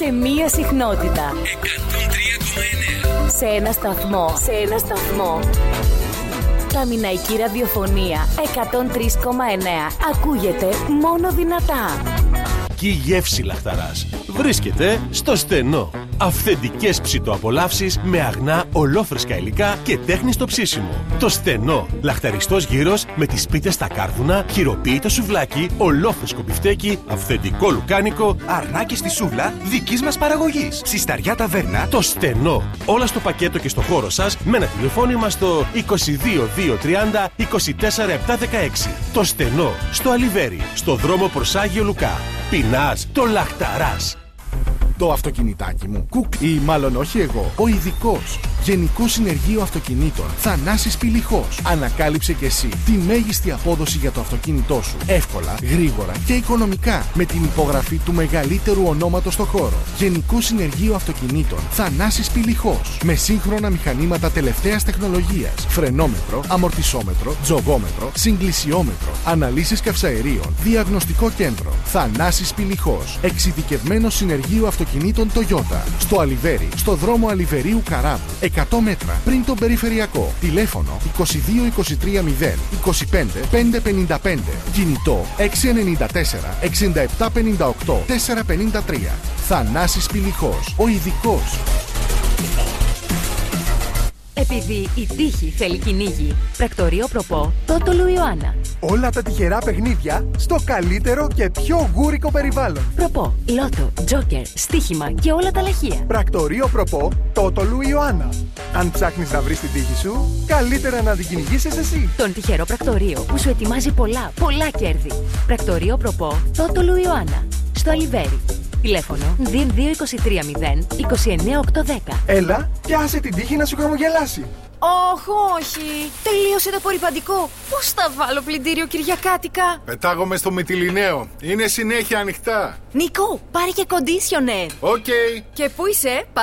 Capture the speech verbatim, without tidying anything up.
σε μία συχνότητα. εκατόν τρία κόμμα εννέα. Σε ένα σταθμό. Σε ένα σταθμό. Λαμιναϊκή ραδιοφωνία εκατόν τρία κόμμα εννέα. Ακούγεται μόνο δυνατά. Η γεύση Λαχταράς βρίσκεται στο Στενό. Αυθεντικές ψητοαπολαύσεις με αγνά ολόφρεσκα υλικά και τέχνη στο ψήσιμο. Το Στενό. Λαχταριστός γύρος με τις πίτες στα κάρβουνα, χειροποίητο σουβλάκι, ολόφρεσκο μπιφτέκι, αυθεντικό λουκάνικο, αρνάκι στη σούβλα δικής μας παραγωγής. Συσταριά ταβέρνα. Το Στενό. Όλα στο πακέτο και στο χώρο σας με ένα τηλεφώνημα στο είκοσι δύο δύο τριάντα είκοσι τέσσερα επτακόσια δεκαέξι. Το Στενό. Στο Αλιβέρι. Στο δρόμο προς Άγιο Λουκά. Πεινάς το Λαχταράς. Το αυτοκινητάκι μου, κουκ ή μάλλον όχι εγώ, ο ειδικός. Γενικό Συνεργείο Αυτοκινήτων Θανάσης Πηλιχός. Ανακάλυψε και εσύ τη μέγιστη απόδοση για το αυτοκίνητό σου. Εύκολα, γρήγορα και οικονομικά. Με την υπογραφή του μεγαλύτερου ονόματος στο χώρο. Γενικού Συνεργείο Αυτοκινήτων Θανάσης Πηλιχός. Με σύγχρονα μηχανήματα τελευταίας τεχνολογίας. Φρενόμετρο, αμορτισόμετρο, τζογόμετρο, συγκλησιόμετρο. Αναλύσεις καυσαερίων. Διαγνωστικό κέντρο. Θανάσης Πηλιχός. Εξειδικευμένο Συνεργείο Αυτοκινήτων Toyota. Στο Αλιβέρι, στο δρόμο Αλιβερίου Καράβου. εκατό μέτρα πριν τον περιφερειακό. Τηλέφωνο είκοσι δύο είκοσι τρία μηδέν είκοσι πέντε πεντακόσια πενήντα πέντε. Κινητό έξι εννιά τέσσερα εξήντα επτά πενήντα οκτώ τετρακόσια πενήντα τρία. Θανάσης Πηλιχός, ο ειδικός. Επειδή η τύχη θέλει κυνήγι. Πρακτορείο Προπό, Τότολου Ιωάννα. Όλα τα τυχερά παιχνίδια στο καλύτερο και πιο γούρικο περιβάλλον. Προπό, Λότο, Τζόκερ, στοίχημα και όλα τα λαχεία. Πρακτορείο Προπό, Τότολου Ιωάννα. Αν ψάχνεις να βρεις την τύχη σου, καλύτερα να την κυνηγήσεις εσύ. Τον τυχερό πρακτορείο που σου ετοιμάζει πολλά, πολλά κέρδη. Πρακτορείο Προπό, Τότολου Ιωάννα. Στο Αλιβέρι. Τηλέφωνο δύο δύο είκοσι τρία μηδέν είκοσι εννέα οκτακόσια δέκα. Έλα και άσε την τύχη να σου χαμογελάσει. Όχι, όχι. Τελείωσε το απορριπαντικό. Πώς θα βάλω πλυντήριο Κυριακάτικα? Πετάγομαι στο Μυτιληναίο. Είναι συνέχεια ανοιχτά. Νίκο, πάρε και κοντίσιονερ. Οκ. Okay. Και πού είσαι?